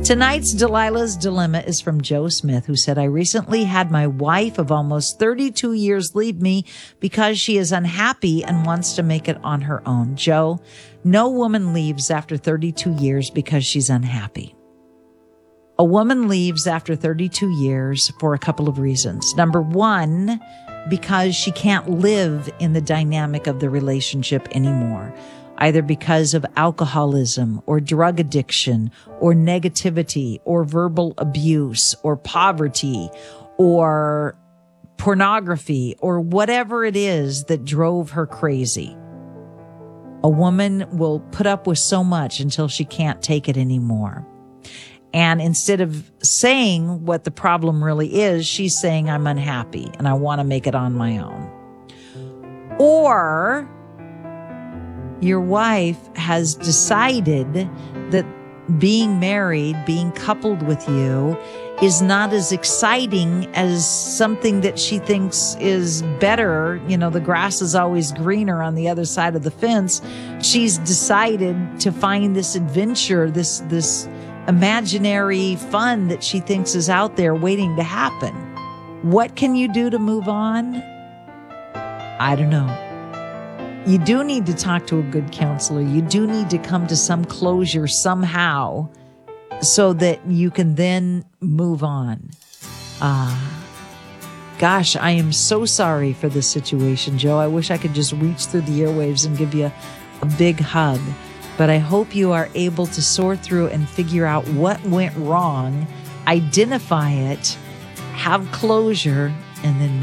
Tonight's Delilah's Dilemma is from Joe Smith, who said, I recently had my wife of almost 32 years leave me because she is unhappy and wants to make it on her own. Joe, no woman leaves after 32 years because she's unhappy. A woman leaves after 32 years for a couple of reasons. Number one, because she can't live in the dynamic of the relationship anymore, either because of alcoholism or drug addiction or negativity or verbal abuse or poverty or pornography or whatever it is that drove her crazy. A woman will put up with so much until she can't take it anymore. And instead of saying what the problem really is, she's saying, I'm unhappy and I want to make it on my own. Or your wife has decided that being married, being coupled with you, is not as exciting as something that she thinks is better. You know, the grass is always greener on the other side of the fence. She's decided to find this adventure, this imaginary fun that she thinks is out there waiting to happen. What can you do to move on? I don't know. You do need to talk to a good counselor. You do need to come to some closure somehow so that you can then move on. Gosh, I am so sorry for this situation, Joe. I wish I could just reach through the airwaves and give you a big hug. But I hope you are able to sort through and figure out what went wrong, identify it, have closure, and then move